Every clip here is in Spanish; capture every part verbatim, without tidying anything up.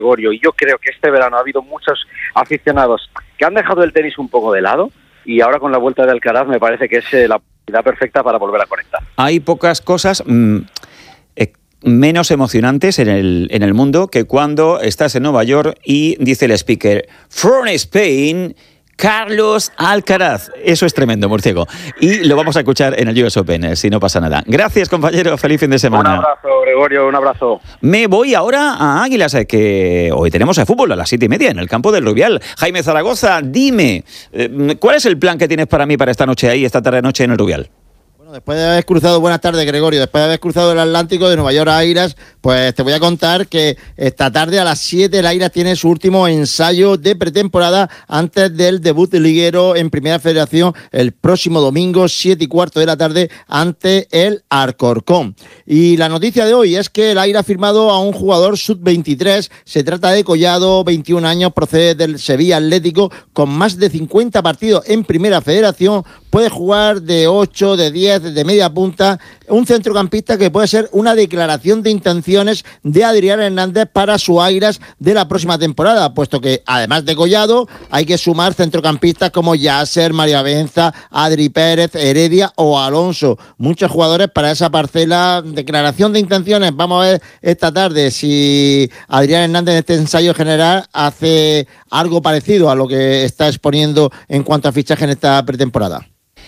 Gregorio, y yo creo que este verano ha habido muchos aficionados que han dejado el tenis un poco de lado, y ahora con la vuelta de Alcaraz me parece que es eh, la oportunidad perfecta para volver a conectar. Hay pocas cosas mmm, eh, menos emocionantes en el, en el mundo que cuando estás en Nueva York y dice el speaker, "From Spain, Carlos Alcaraz". Eso es tremendo, Murciego. Y lo vamos a escuchar en el U S Open, si no pasa nada. Gracias, compañero. Feliz fin de semana. Un abrazo, Gregorio. Un abrazo. Me voy ahora a Águilas, que hoy tenemos el fútbol a las siete y media en el campo del Rubial. Jaime Zaragoza, dime, ¿cuál es el plan que tienes para mí para esta noche ahí, esta tarde-noche en el Rubial? Después de haber cruzado, buenas tardes, Gregorio, después de haber cruzado el Atlántico de Nueva York a Águilas, pues te voy a contar que esta tarde a las siete el Águilas tiene su último ensayo de pretemporada antes del debut liguero en Primera Federación el próximo domingo, siete y cuarto de la tarde, ante el Alcorcón. Y la noticia de hoy es que el Águilas ha firmado a un jugador sub veintitrés, se trata de Collado, veintiún años, procede del Sevilla Atlético, con más de cincuenta partidos en Primera Federación, puede jugar de ocho, de diez, de media punta, un centrocampista que puede ser una declaración de intenciones de Adrián Hernández para su Águilas de la próxima temporada, puesto que además de Collado hay que sumar centrocampistas como Yasser, María Benza, Adri Pérez, Heredia o Alonso, muchos jugadores para esa parcela. Declaración de intenciones, vamos a ver esta tarde si Adrián Hernández en este ensayo general hace algo parecido a lo que está exponiendo en cuanto a fichaje en esta pretemporada.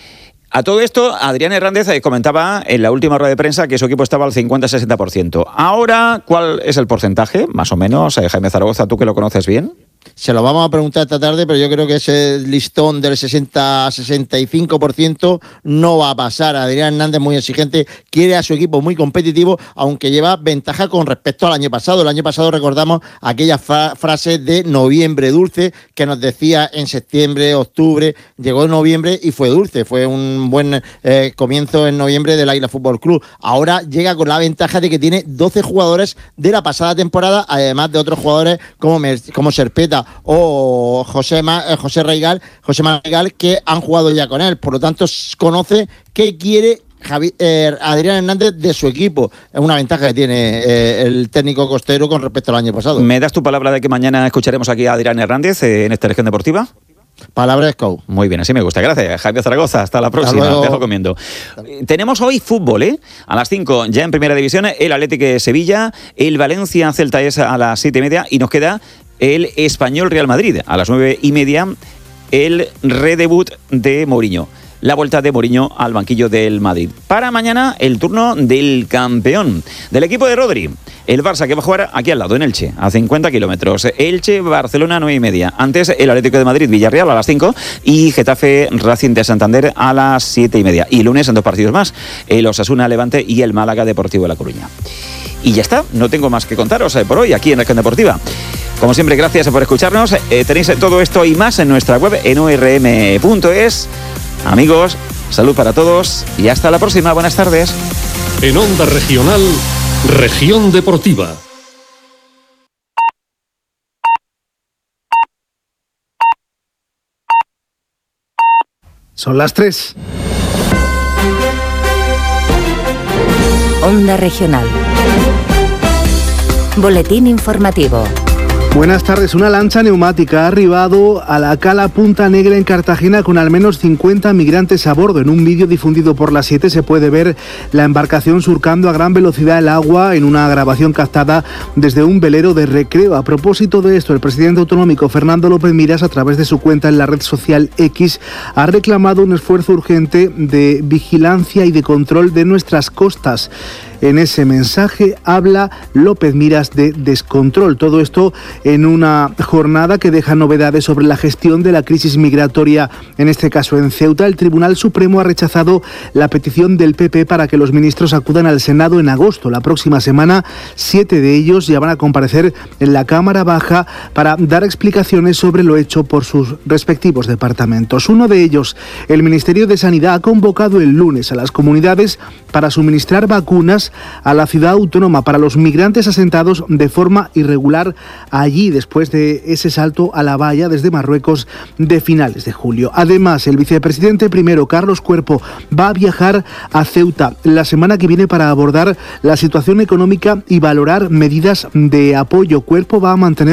A todo esto, Adrián Hernández comentaba en la última rueda de prensa que su equipo estaba al cincuenta a sesenta por ciento. Ahora, ¿cuál es el porcentaje, más o menos? Jaime Zaragoza, tú que lo conoces bien. Se lo vamos a preguntar esta tarde, pero yo creo que ese listón del sesenta a sesenta y cinco por ciento no va a pasar. Adrián Hernández, muy exigente, quiere a su equipo muy competitivo, aunque lleva ventaja con respecto al año pasado. El año pasado recordamos aquella fra- frase de noviembre dulce que nos decía en septiembre, octubre, llegó en noviembre y fue dulce. Fue un buen eh, comienzo en noviembre del Águila Fútbol Club. Ahora llega con la ventaja de que tiene doce jugadores de la pasada temporada, además de otros jugadores como, Mer- como Serpeta o José, Ma, eh, José Reigal, José Reigal, que han jugado ya con él. Por lo tanto, conoce qué quiere Javi, eh, Adrián Hernández de su equipo. Es una ventaja que tiene eh, el técnico costero con respecto al año pasado. ¿Me das tu palabra de que mañana escucharemos aquí a Adrián Hernández eh, en esta región deportiva? Palabra de Scout. Muy bien, así me gusta. Gracias, Javier Zaragoza. Hasta la próxima. Te dejo comiendo. Tenemos hoy fútbol, ¿eh? A las cinco, ya en Primera División, el Atlético de Sevilla, el Valencia Celta es a las siete y media y nos queda el Español Real Madrid. A las nueve y media, el redebut de Mourinho. La vuelta de Mourinho al banquillo del Madrid. Para mañana, el turno del campeón, del equipo de Rodri. El Barça, que va a jugar aquí al lado, en Elche, a cincuenta kilómetros. Elche, Barcelona, nueve y media. Antes, el Atlético de Madrid, Villarreal, a las cinco. Y Getafe, Racing de Santander, a las siete y media. Y lunes, en dos partidos más, el Osasuna, Levante y el Málaga Deportivo de La Coruña. Y ya está, no tengo más que contaros por hoy, aquí en Región Deportiva. Como siempre, gracias por escucharnos. Eh, tenéis todo esto y más en nuestra web, en o r m punto es. Amigos, salud para todos y hasta la próxima. Buenas tardes. En Onda Regional, Región Deportiva. Son las tres. Onda Regional. Boletín informativo. Buenas tardes. Una lancha neumática ha arribado a la cala Punta Negra en Cartagena con al menos cincuenta migrantes a bordo. En un vídeo difundido por las siete se puede ver la embarcación surcando a gran velocidad el agua en una grabación captada desde un velero de recreo. A propósito de esto, el presidente autonómico Fernando López Miras, a través de su cuenta en la red social X, ha reclamado un esfuerzo urgente de vigilancia y de control de nuestras costas. En ese mensaje habla López Miras de descontrol. Todo esto en una jornada que deja novedades sobre la gestión de la crisis migratoria. En este caso, en Ceuta, el Tribunal Supremo ha rechazado la petición del P P para que los ministros acudan al Senado en agosto. La próxima semana, siete de ellos ya van a comparecer en la Cámara Baja para dar explicaciones sobre lo hecho por sus respectivos departamentos. Uno de ellos, el Ministerio de Sanidad, ha convocado el lunes a las comunidades para suministrar vacunas a la ciudad autónoma para los migrantes asentados de forma irregular allí después de ese salto a la valla desde Marruecos de finales de julio. Además, el vicepresidente primero, Carlos Cuerpo, va a viajar a Ceuta la semana que viene para abordar la situación económica y valorar medidas de apoyo. Cuerpo va a mantener